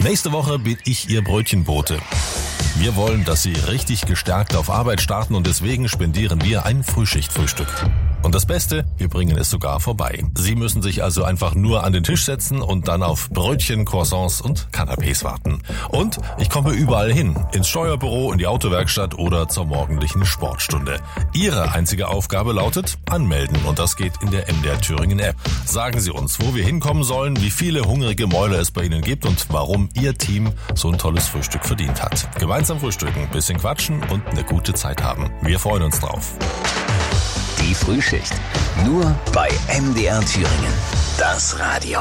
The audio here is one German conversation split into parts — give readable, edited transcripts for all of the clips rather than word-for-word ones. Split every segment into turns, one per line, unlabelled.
Nächste Woche bin ich Ihr Brötchenbote. Wir wollen, dass Sie richtig gestärkt auf Arbeit starten und deswegen spendieren wir ein Frühschichtfrühstück. Und das Beste, wir bringen es sogar vorbei. Sie müssen sich also einfach nur an den Tisch setzen und dann auf Brötchen, Croissants und Canapés warten. Und ich komme überall hin, ins Steuerbüro, in die Autowerkstatt oder zur morgendlichen Sportstunde. Ihre einzige Aufgabe lautet anmelden und das geht in der MDR Thüringen App. Sagen Sie uns, wo wir hinkommen sollen, wie viele hungrige Mäuler es bei Ihnen gibt und warum Ihr Team so ein tolles Frühstück verdient hat. Gemeinsam frühstücken, bisschen quatschen und eine gute Zeit haben. Wir freuen uns drauf.
Die Frühschicht. Nur bei MDR Thüringen. Das Radio.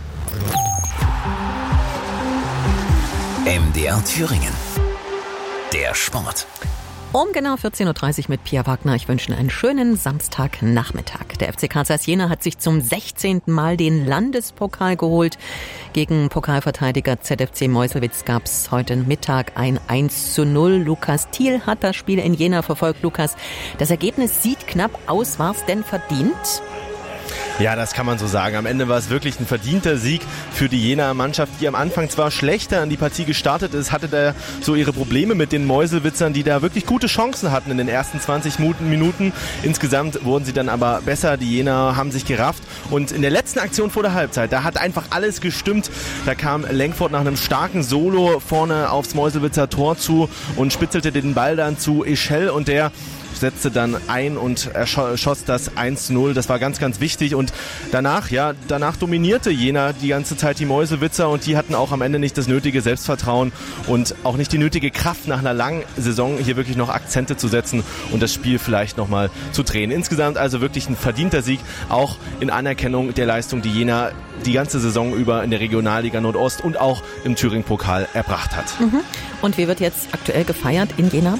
MDR Thüringen. Der Sport.
Um genau 14.30 Uhr mit Pia Wagner. Ich wünsche Ihnen einen schönen Samstagnachmittag. Der FC Karl Zeiss Jena hat sich zum 16. Mal den Landespokal geholt. Gegen Pokalverteidiger ZFC Meuselwitz gab es heute Mittag ein 1:0. Lukas Thiel hat das Spiel in Jena verfolgt. Lukas, das Ergebnis sieht knapp aus. War es denn verdient?
Ja, das kann man so sagen. Am Ende war es wirklich ein verdienter Sieg für die Jenaer Mannschaft, die am Anfang zwar schlechter an die Partie gestartet ist, hatte da so ihre Probleme mit den Meuselwitzern, die da wirklich gute Chancen hatten in den ersten 20 Minuten. Insgesamt wurden sie dann aber besser. Die Jenaer haben sich gerafft und in der letzten Aktion vor der Halbzeit, da hat einfach alles gestimmt. Da kam Lenkford nach einem starken Solo vorne aufs Meuselwitzer Tor zu und spitzelte den Ball dann zu Eschel und der setzte dann ein und schoss das 1:0. Das war ganz, ganz wichtig. Und danach dominierte Jena die ganze Zeit die Meuselwitzer und die hatten auch am Ende nicht das nötige Selbstvertrauen und auch nicht die nötige Kraft, nach einer langen Saison hier wirklich noch Akzente zu setzen und das Spiel vielleicht nochmal zu drehen. Insgesamt also wirklich ein verdienter Sieg, auch in Anerkennung der Leistung, die Jena die ganze Saison über in der Regionalliga Nordost und auch im Thüringen-Pokal erbracht hat.
Und wie wird jetzt aktuell gefeiert in Jena?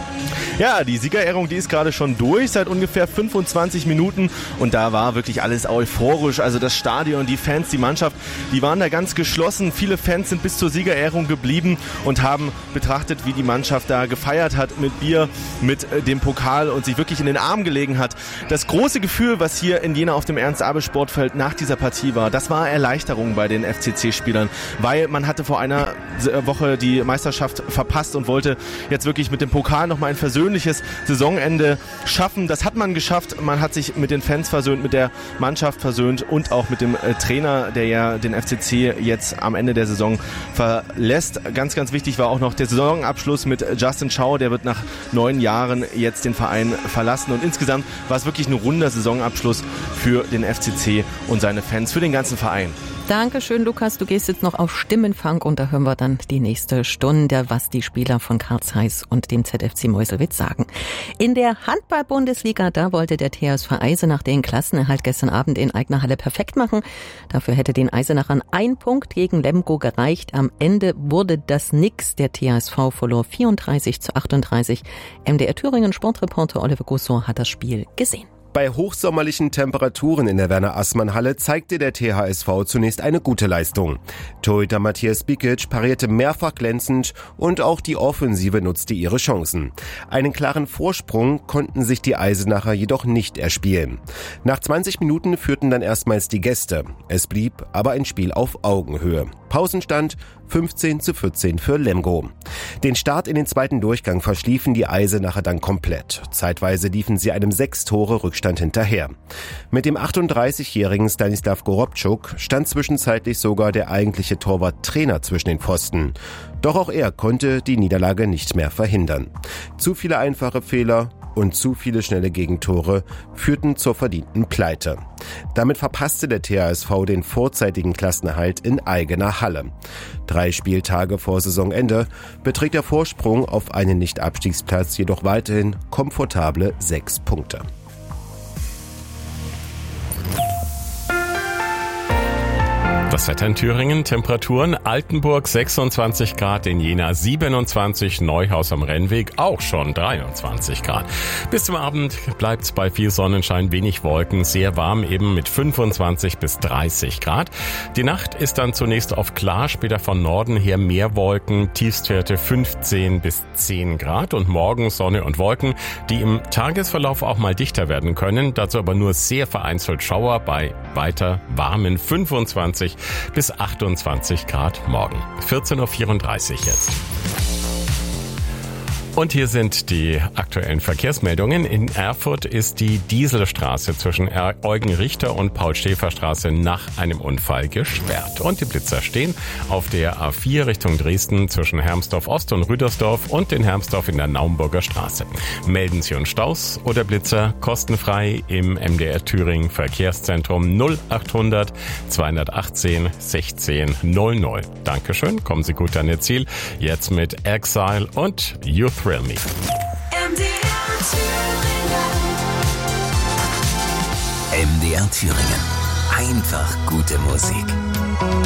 Ja, die Siegerehrung, die ist gerade schon durch, seit ungefähr 25 Minuten und da war wirklich alles euphorisch, also das Stadion, die Fans, die Mannschaft, die waren da ganz geschlossen. Viele Fans sind bis zur Siegerehrung geblieben und haben betrachtet, wie die Mannschaft da gefeiert hat mit Bier, mit dem Pokal und sich wirklich in den Arm gelegen hat. Das große Gefühl, was hier in Jena auf dem Ernst-Abel-Sportfeld nach dieser Partie war, das war Erleichterung bei den FCC-Spielern, weil man hatte vor einer Woche die Meisterschaft verpasst und wollte jetzt wirklich mit dem Pokal nochmal ein persönliches Saisonende schaffen. Das hat man geschafft. Man hat sich mit den Fans versöhnt, mit der Mannschaft versöhnt und auch mit dem Trainer, der ja den FCC jetzt am Ende der Saison verlässt. Ganz, ganz wichtig war auch noch der Saisonabschluss mit Justin Schau. Der wird nach 9 Jahren jetzt den Verein verlassen. Und insgesamt war es wirklich ein runder Saisonabschluss für den FCC und seine Fans, für den ganzen Verein.
Dankeschön, Lukas. Du gehst jetzt noch auf Stimmenfang und da hören wir dann die nächste Stunde, was die Spieler von Karl Zeiss und dem ZFC Meuselwitz sagen. In der Handball-Bundesliga, da wollte der TSV Eisenach den Klassenerhalt gestern Abend in eigener Halle perfekt machen. Dafür hätte den Eisenachern 1 Punkt gegen Lemgo gereicht. Am Ende wurde das nix. Der TSV verlor 34:38. MDR Thüringen Sportreporter Oliver Gussow hat das Spiel gesehen.
Bei hochsommerlichen Temperaturen in der Werner-Assmann-Halle zeigte der THSV zunächst eine gute Leistung. Torhüter Matthias Bikic parierte mehrfach glänzend und auch die Offensive nutzte ihre Chancen. Einen klaren Vorsprung konnten sich die Eisenacher jedoch nicht erspielen. Nach 20 Minuten führten dann erstmals die Gäste. Es blieb aber ein Spiel auf Augenhöhe. Pausenstand 15:14 für Lemgo. Den Start in den zweiten Durchgang verschliefen die Eisenacher dann komplett. Zeitweise liefen sie einem 6-Tore-Rückstand hinterher. Mit dem 38-jährigen Stanislav Gorobczuk stand zwischenzeitlich sogar der eigentliche Torwarttrainer zwischen den Pfosten. Doch auch er konnte die Niederlage nicht mehr verhindern. Zu viele einfache Fehler und zu viele schnelle Gegentore führten zur verdienten Pleite. Damit verpasste der THSV den vorzeitigen Klassenerhalt in eigener Halle. 3 Spieltage vor Saisonende beträgt der Vorsprung auf einen Nicht-Abstiegsplatz jedoch weiterhin komfortable 6 Punkte.
Das Wetter in Thüringen, Temperaturen, Altenburg 26 Grad, in Jena 27, Neuhaus am Rennweg auch schon 23 Grad. Bis zum Abend bleibt's bei viel Sonnenschein, wenig Wolken, sehr warm eben mit 25 bis 30 Grad. Die Nacht ist dann zunächst oft klar, später von Norden her mehr Wolken, Tiefstwerte 15 bis 10 Grad und morgen Sonne und Wolken, die im Tagesverlauf auch mal dichter werden können, dazu aber nur sehr vereinzelt Schauer bei weiter warmen 25 bis 28 Grad morgen. 14.34 Uhr jetzt. Und hier sind die aktuellen Verkehrsmeldungen. In Erfurt ist die Dieselstraße zwischen Eugen-Richter und Paul-Schäfer-Straße nach einem Unfall gesperrt. Und die Blitzer stehen auf der A4 Richtung Dresden zwischen Hermsdorf Ost und Rüdersdorf und in Hermsdorf in der Naumburger Straße. Melden Sie uns Staus oder Blitzer kostenfrei im MDR Thüringen Verkehrszentrum 0800 218 16 00. Dankeschön, kommen Sie gut an Ihr Ziel. Jetzt mit Exile und You Thrill Me.
MDR Thüringen. Einfach gute Musik.